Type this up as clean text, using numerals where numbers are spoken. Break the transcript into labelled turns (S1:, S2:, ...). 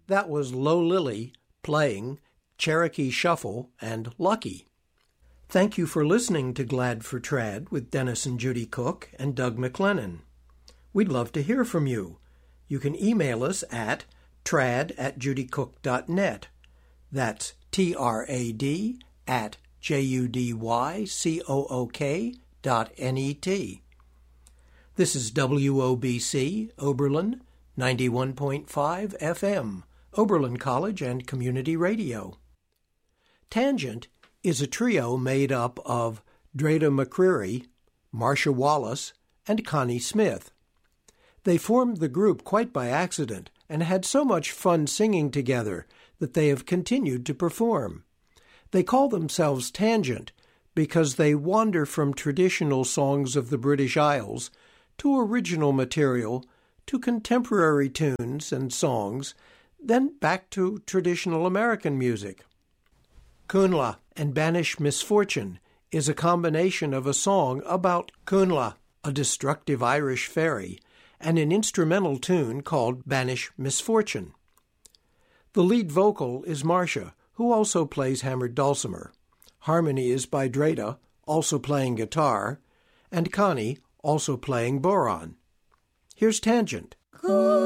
S1: That was Low Lily playing Cherokee Shuffle and Lucky. Thank you for listening to Glad for Trad with Dennis and Judy Cook and Doug McLennan. We'd love to hear from you. You can email us at trad@judycook.net. That's trad@judycook.net. This is WOBC, Oberlin, 91.5 FM, Oberlin College and Community Radio. Tangent is a trio made up of Dreda McCreary, Marcia Wallace, and Connie Smith. They formed the group quite by accident and had so much fun singing together that they have continued to perform. They call themselves Tangent because they wander from traditional songs of the British Isles to original material, to contemporary tunes and songs, then back to traditional American music. Cúnla and Banish Misfortune is a combination of a song about Cúnla, a destructive Irish fairy, and an instrumental tune called Banish Misfortune. The lead vocal is Marcia, who also plays hammered dulcimer. Harmony is by Dreda, also playing guitar, and Connie, also playing boron. Here's Tangent.